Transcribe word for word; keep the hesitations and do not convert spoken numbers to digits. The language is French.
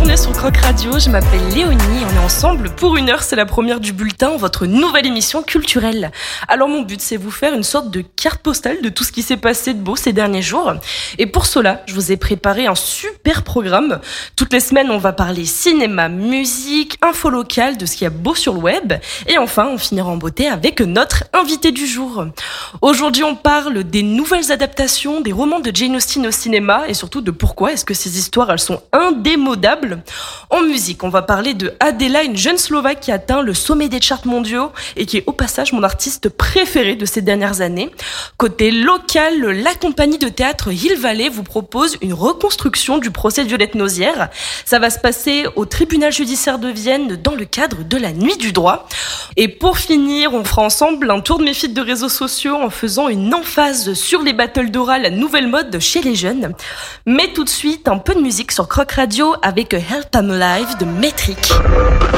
bienvenue sur Croc Radio, je m'appelle Léonie, on est ensemble pour une heure, c'est la première du bulletin, votre nouvelle émission culturelle. Alors mon but c'est vous faire une sorte de carte postale de tout ce qui s'est passé de beau ces derniers jours. Et pour cela, je vous ai préparé un super programme. Toutes les semaines on va parler cinéma, musique, info locale, de ce qu'il y a beau sur le web. Et enfin on finira en beauté avec notre invité du jour. Aujourd'hui on parle des nouvelles adaptations, des romans de Jane Austen au cinéma et surtout de pourquoi est-ce que ces histoires elles sont indémodables. En musique, on va parler de Adela, une jeune Slovaque qui a atteint le sommet des charts mondiaux et qui est au passage mon artiste préféré de ces dernières années. Côté local, la compagnie de théâtre Hill Valley vous propose une reconstruction du procès de Violette Nozière. Ça va se passer au tribunal judiciaire de Vienne dans le cadre de la Nuit du droit. Et pour finir, on fera ensemble un tour de mes feeds de réseaux sociaux en faisant une emphase sur les battles d'oral, la nouvelle mode chez les jeunes. Mais tout de suite, un peu de musique sur Croc Radio avec Help I'm Alive de Metric.